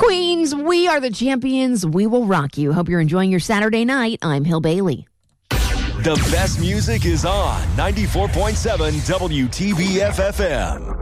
Queens, we are the champions. We will rock you. Hope you're enjoying your Saturday night. I'm Hill Bailey. The best music is on 94.7 WTBF FM.